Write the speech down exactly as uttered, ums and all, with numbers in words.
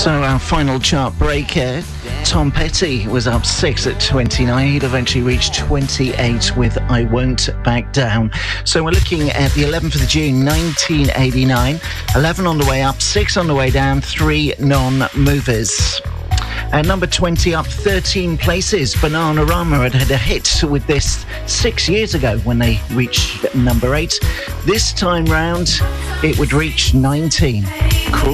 So our final chart breaker, Tom Petty, was up six at twenty-nine. He'd eventually reached twenty-eight with I Won't Back Down. So we're looking at the eleventh of June, nineteen eighty-nine. eleven on the way up, six on the way down, three non-movers. At number twenty, up thirteen places, Bananarama had had a hit with this six years ago when they reached number eight. This time round, it would reach nineteen. Cool.